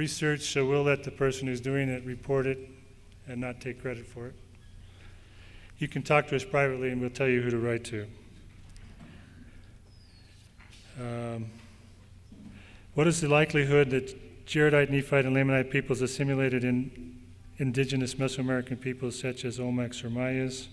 research, so we'll let the person who's doing it report it and not take credit for it. You can talk to us privately and we'll tell you who to write to. What is the likelihood that Jaredite, Nephite, and Lamanite peoples assimilated in indigenous Mesoamerican peoples such as Olmecs or Mayas?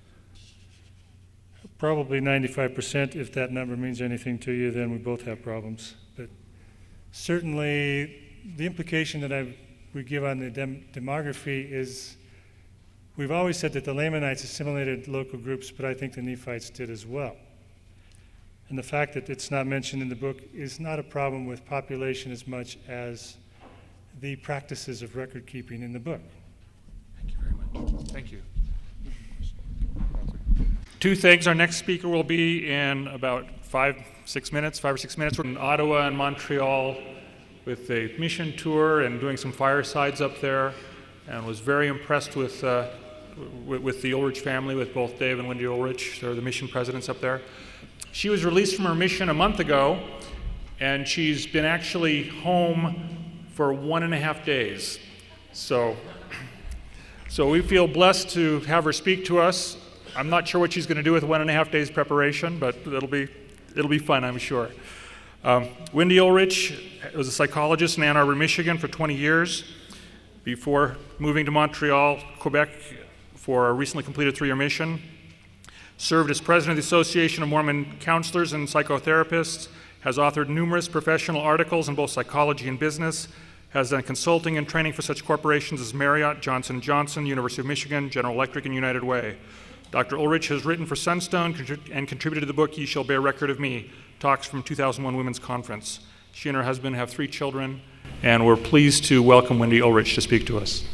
Probably 95%. If that number means anything to you, then we both have problems. But certainly the implication that we give on the demography is we've always said that the Lamanites assimilated local groups, but I think the Nephites did as well. And the fact that it's not mentioned in the book is not a problem with population as much as the practices of record keeping in the book. Thank you very much. Thank you. Two things. Our next speaker will be in about 5 or 6 minutes. We're in Ottawa and Montreal with a mission tour and doing some firesides up there, and was very impressed with the Ulrich family, with both Dave and Wendy Ulrich. They're the mission presidents up there. She was released from her mission a month ago, and she's been actually home for 1.5 days. So we feel blessed to have her speak to us. I'm not sure what she's going to do with 1.5 days preparation, but it'll be fun, I'm sure. Wendy Ulrich was a psychologist in Ann Arbor, Michigan for 20 years before moving to Montreal, Quebec for a recently completed 3-year mission. Served as president of the Association of Mormon Counselors and Psychotherapists, has authored numerous professional articles in both psychology and business, has done consulting and training for such corporations as Marriott, Johnson & Johnson, University of Michigan, General Electric, and United Way. Dr. Ulrich has written for Sunstone and contributed to the book Ye Shall Bear Record of Me, talks from 2001 Women's Conference. She and her husband have 3 children, and we're pleased to welcome Wendy Ulrich to speak to us.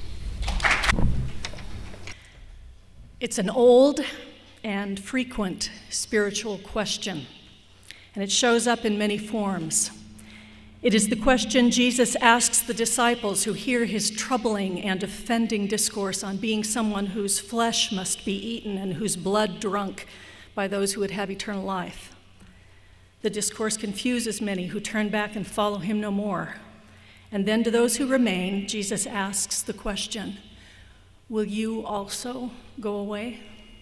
It's an old and frequent spiritual question, and it shows up in many forms. It is the question Jesus asks the disciples who hear his troubling and offending discourse on being someone whose flesh must be eaten and whose blood drunk by those who would have eternal life. The discourse confuses many who turn back and follow him no more. And then to those who remain, Jesus asks the question, will you also go away?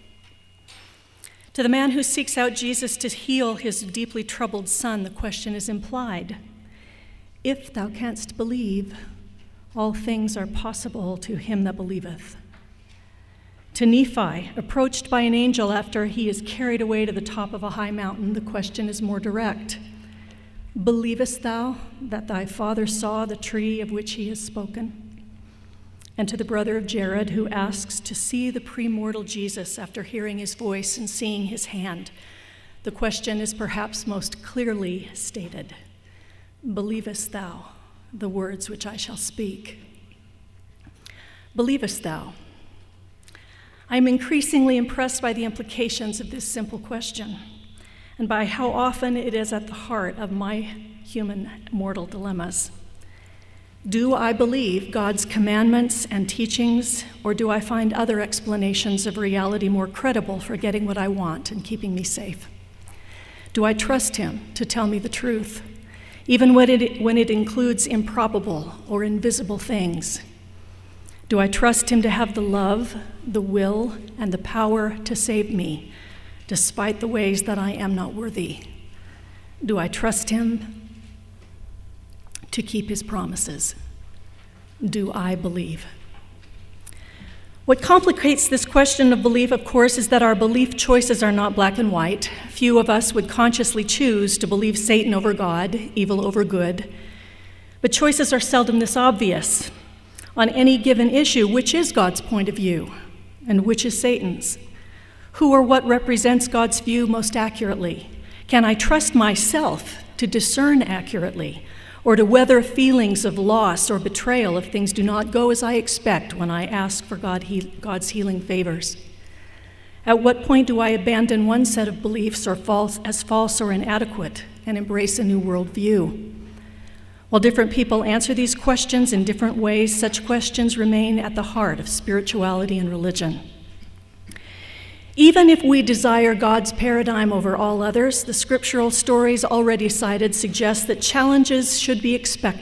To the man who seeks out Jesus to heal his deeply troubled son, the question is implied. If thou canst believe, all things are possible to him that believeth. To Nephi, approached by an angel after he is carried away to the top of a high mountain, the question is more direct. Believest thou that thy father saw the tree of which he has spoken? And to the brother of Jared, who asks to see the premortal Jesus after hearing his voice and seeing his hand, the question is perhaps most clearly stated. Believest thou the words which I shall speak? Believest thou? I am increasingly impressed by the implications of this simple question and by how often it is at the heart of my human mortal dilemmas. Do I believe God's commandments and teachings, or do I find other explanations of reality more credible for getting what I want and keeping me safe? Do I trust him to tell me the truth, even when it includes improbable or invisible things? Do I trust him to have the love, the will, and the power to save me, despite the ways that I am not worthy? Do I trust him to keep his promises? Do I believe? What complicates this question of belief, of course, is that our belief choices are not black and white. Few of us would consciously choose to believe Satan over God, evil over good. But choices are seldom this obvious. On any given issue, which is God's point of view and which is Satan's? Who or what represents God's view most accurately? Can I trust myself to discern accurately, or to weather feelings of loss or betrayal if things do not go as I expect when I ask for God's healing favors? At what point do I abandon one set of beliefs as false or inadequate and embrace a new worldview? While different people answer these questions in different ways, such questions remain at the heart of spirituality and religion. Even if we desire God's paradigm over all others, the scriptural stories already cited suggest that challenges should be expected